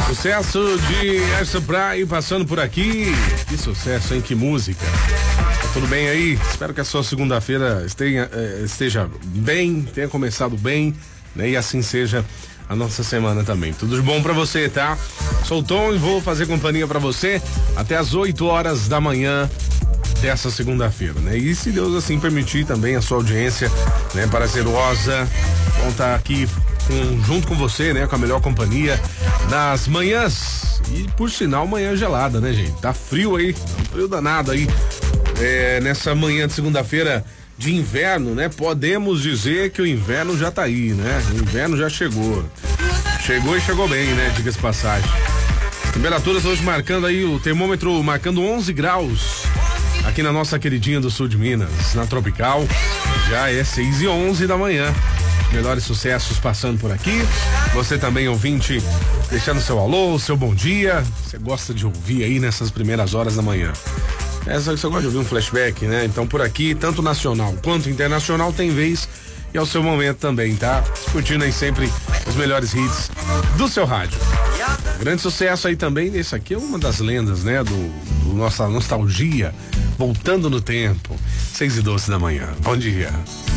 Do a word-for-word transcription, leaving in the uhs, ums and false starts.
Sucesso de Essa Praia passando por aqui. Que sucesso, hein? Que música. Tá tudo bem aí? Espero que a sua segunda-feira esteja, esteja bem, tenha começado bem, né? E assim seja a nossa semana também. Tudo de bom pra você, tá? Sou o Tom e vou fazer companhia pra você até as oito horas da manhã dessa segunda-feira, né? E se Deus assim permitir também a sua audiência, né, prazerosa, vão estar aqui com, junto com você, né, com a melhor companhia nas manhãs. E por sinal, manhã gelada, né, gente? Tá frio aí, tá um frio danado aí, é, nessa manhã de segunda-feira de inverno, né? Podemos dizer que o inverno já tá aí, né? O inverno já chegou. Chegou e chegou bem, né? Diga-se de passagem. Temperaturas hoje marcando aí, o termômetro marcando onze graus. Aqui na nossa queridinha do sul de Minas, na Tropical, já é seis e onze da manhã. Melhores sucessos passando por aqui. Você também, ouvinte, deixando seu alô, seu bom dia. Você gosta de ouvir aí nessas primeiras horas da manhã. Essa você gosta de ouvir um flashback, né? Então por aqui, tanto nacional quanto internacional, tem vez e é o seu momento também, tá? Curtindo aí sempre os melhores hits do seu rádio. Grande sucesso aí também, esse aqui é uma das lendas, né? Do, do nossa nostalgia, voltando no tempo. seis e doze da manhã. Bom dia.